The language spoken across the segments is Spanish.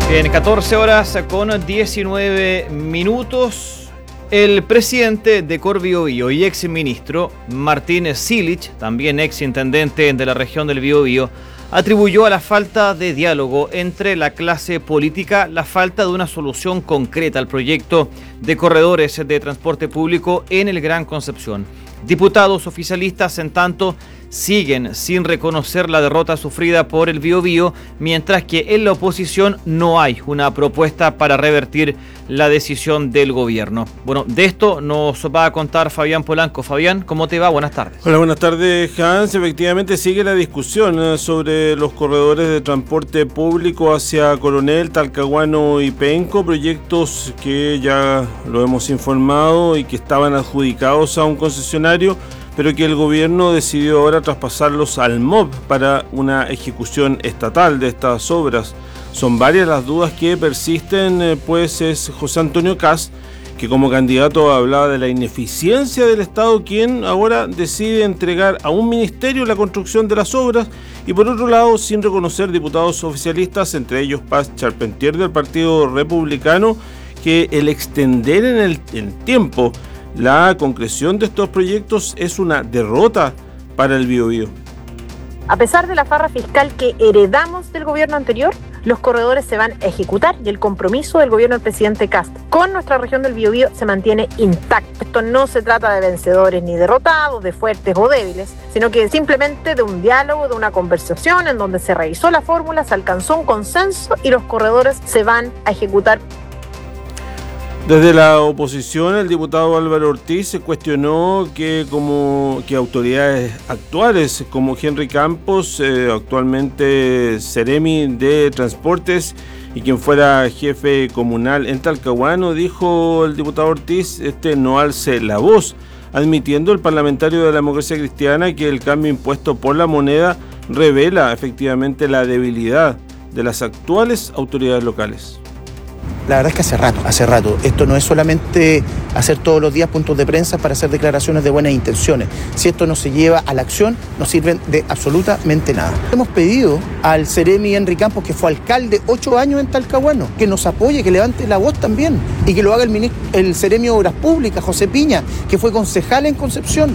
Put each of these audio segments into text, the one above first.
Bien, 14 horas con 19 minutos. El presidente de Cor Biobío y ex ministro Martín Silich, también ex intendente de la región del Biobío, atribuyó a la falta de diálogo entre la clase política la falta de una solución concreta al proyecto de corredores de transporte público en el Gran Concepción. Diputados oficialistas, en tanto, siguen sin reconocer la derrota sufrida por el Biobío, mientras que en la oposición no hay una propuesta para revertir la decisión del gobierno. Bueno, de esto nos va a contar Fabián Polanco. Fabián, ¿cómo te va? Buenas tardes. Hola, buenas tardes, Hans. Efectivamente sigue la discusión sobre los corredores de transporte público hacia Coronel, Talcahuano y Penco, proyectos que ya lo hemos informado y que estaban adjudicados a un concesionario, pero que el gobierno decidió ahora traspasarlos al MOB para una ejecución estatal de estas obras. Son varias las dudas que persisten, pues es José Antonio Kast, que como candidato hablaba de la ineficiencia del Estado, quien ahora decide entregar a un ministerio la construcción de las obras, y por otro lado, sin reconocer diputados oficialistas, entre ellos Paz Charpentier del Partido Republicano, que el extender en el tiempo la concreción de estos proyectos es una derrota para el Biobío. A pesar de la farra fiscal que heredamos del gobierno anterior, los corredores se van a ejecutar y el compromiso del gobierno del presidente Kast con nuestra región del Biobío se mantiene intacto. Esto no se trata de vencedores ni derrotados, de fuertes o débiles, sino que simplemente de un diálogo, de una conversación en donde se revisó la fórmula, se alcanzó un consenso y los corredores se van a ejecutar. Desde la oposición, el diputado Álvaro Ortiz se cuestionó que autoridades actuales como Henry Campos, actualmente Seremi de Transportes y quien fuera jefe comunal en Talcahuano, dijo el diputado Ortiz, no alce la voz, admitiendo el parlamentario de la Democracia Cristiana que el cambio impuesto por la moneda revela efectivamente la debilidad de las actuales autoridades locales. La verdad es que hace rato. Esto no es solamente hacer todos los días puntos de prensa para hacer declaraciones de buenas intenciones. Si esto no se lleva a la acción, no sirven de absolutamente nada. Hemos pedido al Seremi Henry Campos, que fue alcalde 8 años en Talcahuano, que nos apoye, que levante la voz también y que lo haga el Seremi de Obras Públicas, José Piña, que fue concejal en Concepción.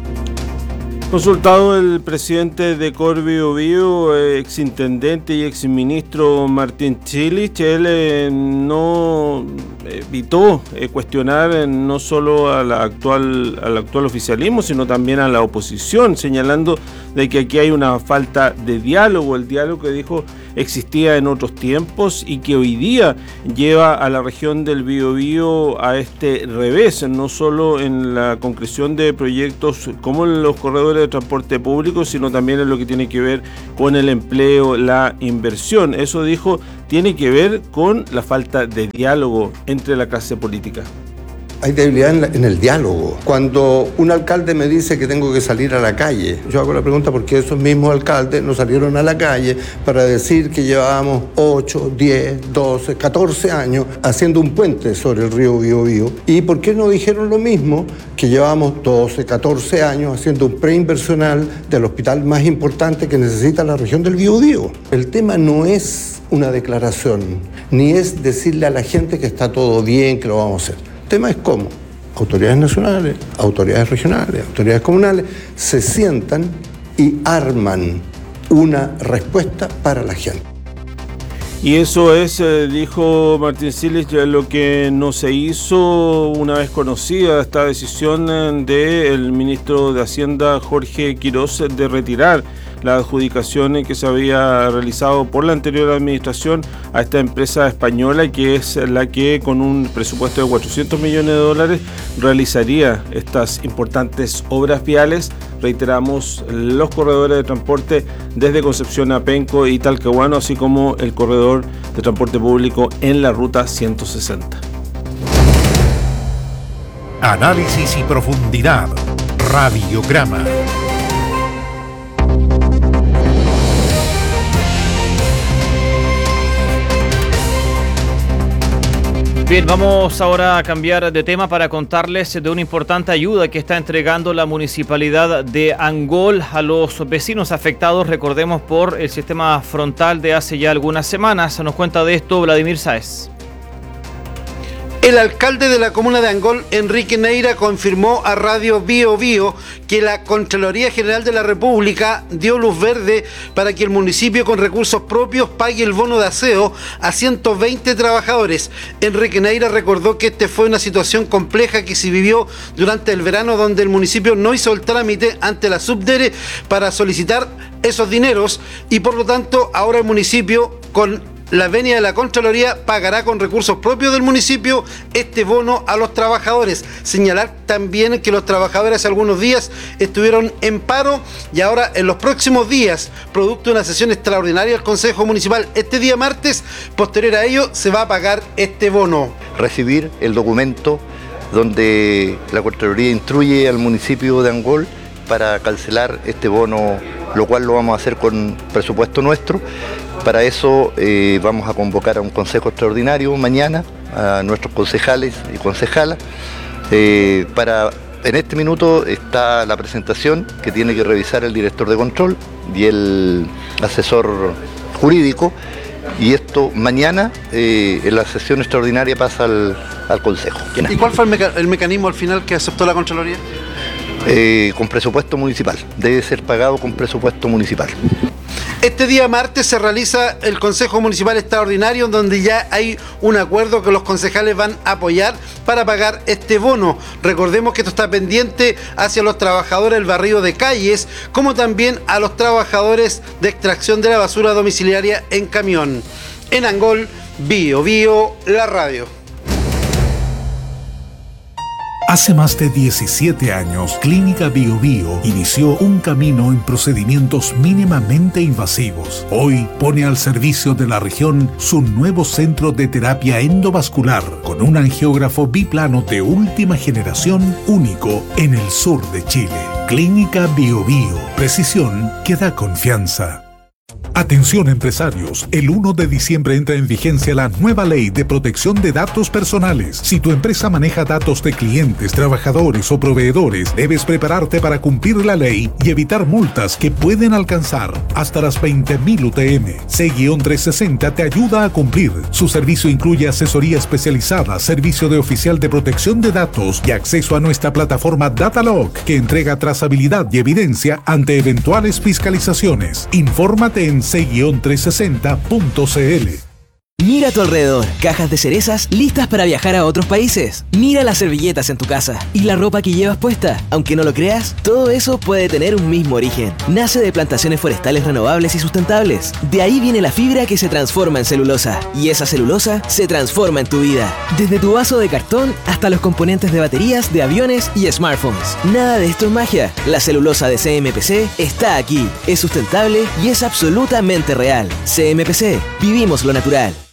Consultado el presidente de Cor Biobío, exintendente y exministro Martín Silich, él no evitó cuestionar no solo al actual oficialismo, sino también a la oposición, señalando de que aquí hay una falta de diálogo, el diálogo que dijo existía en otros tiempos y que hoy día lleva a la región del Biobío a este revés, no solo en la concreción de proyectos como los corredores de transporte público, sino también en lo que tiene que ver con el empleo, la inversión. Eso dijo, tiene que ver con la falta de diálogo entre la clase política. Hay debilidad en el diálogo. Cuando un alcalde me dice que tengo que salir a la calle, yo hago la pregunta por qué esos mismos alcaldes no salieron a la calle para decir que llevábamos 8, 10, 12, 14 años haciendo un puente sobre el río Biobío. ¿Y por qué no dijeron lo mismo que llevábamos 12, 14 años haciendo un preinversional del hospital más importante que necesita la región del Biobío? El tema no es una declaración, ni es decirle a la gente que está todo bien, que lo vamos a hacer. El tema es cómo autoridades nacionales, autoridades regionales, autoridades comunales se sientan y arman una respuesta para la gente. Y eso es, dijo Martín Silich, lo que no se hizo una vez conocida esta decisión del ministro de Hacienda, Jorge Quirós, de retirar la adjudicación que se había realizado por la anterior administración a esta empresa española, que es la que con un presupuesto de 400 millones de dólares realizaría estas importantes obras viales. Reiteramos, los corredores de transporte desde Concepción a Penco y Talcahuano, así como el corredor de transporte público en la ruta 160. Análisis y profundidad. Radiograma. Bien, vamos ahora a cambiar de tema para contarles de una importante ayuda que está entregando la municipalidad de Angol a los vecinos afectados, recordemos, por el sistema frontal de hace ya algunas semanas. Nos cuenta de esto Vladimir Sáez. El alcalde de la comuna de Angol, Enrique Neira, confirmó a Radio Bio Bio que la Contraloría General de la República dio luz verde para que el municipio con recursos propios pague el bono de aseo a 120 trabajadores. Enrique Neira recordó que fue una situación compleja que se vivió durante el verano, donde el municipio no hizo el trámite ante la Subdere para solicitar esos dineros y por lo tanto ahora el municipio, con la venia de la Contraloría, pagará con recursos propios del municipio este bono a los trabajadores. Señalar también que los trabajadores hace algunos días estuvieron en paro y ahora en los próximos días, producto de una sesión extraordinaria del Consejo Municipal este día martes, posterior a ello se va a pagar este bono. Recibir el documento donde la Contraloría instruye al municipio de Angol para cancelar este bono, lo cual lo vamos a hacer con presupuesto nuestro. Para eso vamos a convocar a un consejo extraordinario mañana, a nuestros concejales y concejalas. En este minuto está la presentación que tiene que revisar el director de control y el asesor jurídico, y esto mañana en la sesión extraordinaria pasa al consejo. ¿Y cuál fue el mecanismo al final que aceptó la Contraloría? Con presupuesto municipal, debe ser pagado con presupuesto municipal. Este día martes se realiza el Consejo Municipal Extraordinario, donde ya hay un acuerdo que los concejales van a apoyar para pagar este bono. Recordemos que esto está pendiente hacia los trabajadores del barrido de calles, como también a los trabajadores de extracción de la basura domiciliaria en camión. En Angol, Bio Bio, la radio. Hace más de 17 años, Clínica Bio Bio inició un camino en procedimientos mínimamente invasivos. Hoy pone al servicio de la región su nuevo centro de terapia endovascular con un angiógrafo biplano de última generación, único en el sur de Chile. Clínica Bio Bio, precisión que da confianza. Atención empresarios, el 1 de diciembre entra en vigencia la nueva ley de protección de datos personales. Si tu empresa maneja datos de clientes, trabajadores o proveedores, debes prepararte para cumplir la ley y evitar multas que pueden alcanzar hasta las 20.000 UTM. C-360 te ayuda a cumplir. Su servicio incluye asesoría especializada, servicio de oficial de protección de datos y acceso a nuestra plataforma Datalog, que entrega trazabilidad y evidencia ante eventuales fiscalizaciones. Infórmate en c-360.cl. Mira a tu alrededor, cajas de cerezas listas para viajar a otros países. Mira las servilletas en tu casa y la ropa que llevas puesta. Aunque no lo creas, todo eso puede tener un mismo origen. Nace de plantaciones forestales renovables y sustentables. De ahí viene la fibra que se transforma en celulosa. Y esa celulosa se transforma en tu vida. Desde tu vaso de cartón hasta los componentes de baterías, de aviones y smartphones. Nada de esto es magia. La celulosa de CMPC está aquí. Es sustentable y es absolutamente real. CMPC, vivimos lo natural.